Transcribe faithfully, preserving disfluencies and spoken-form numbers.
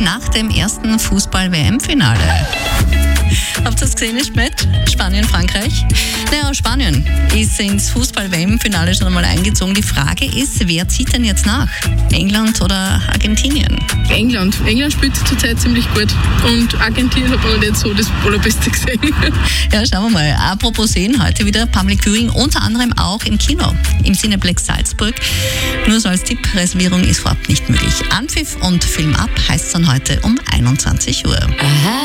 nach dem ersten Fußball-W M-Finale. Habt ihr das gesehen, ist mit Spanien, Frankreich? Naja, Spanien ist ins Fußball-W M-Finale schon einmal eingezogen. Die Frage ist, wer zieht denn jetzt nach? England oder Argentinien? England. England spielt zurzeit ziemlich gut und Argentinien hat man noch nicht so das Allerbeste gesehen. Ja, schauen wir mal. Apropos sehen, heute wieder Public Viewing, unter anderem auch im Kino, im Cineplex Salzburg. Nur so als Tipp, Reservierung ist vorab nicht möglich. Anpfiff und Film ab heißt es dann heute um einundzwanzig Uhr. Aha.